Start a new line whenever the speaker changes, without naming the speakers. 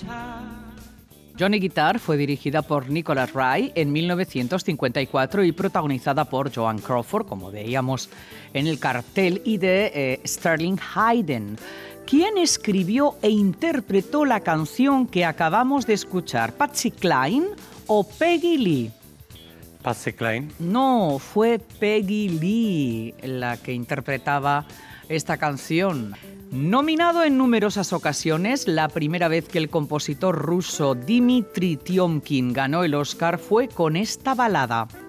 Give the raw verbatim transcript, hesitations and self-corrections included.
Johnny Guitar fue dirigida por Nicholas Ray en mil novecientos cincuenta y cuatro y protagonizada por Joan Crawford, como veíamos en el cartel, y de eh, Sterling Hayden. ¿Quién escribió e interpretó la canción que acabamos de escuchar? ¿Patsy Cline o Peggy Lee?
Patsy Cline.
No, fue Peggy Lee la que interpretaba esta canción. Nominado en numerosas ocasiones, la primera vez que el compositor ruso Dmitri Tiomkin ganó el Oscar fue con esta balada.